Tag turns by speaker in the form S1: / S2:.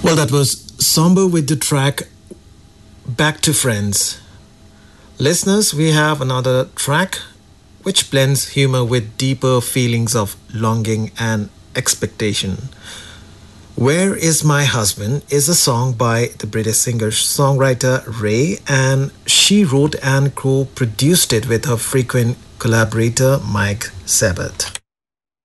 S1: Well, that was Somber with the track Back to Friends. Listeners, we have another track which blends humor with deeper feelings of longing and expectation. Where is My Husband is a song by the British singer songwriter Ray, and she wrote and co produced it with her frequent collaborator Mike Sabat.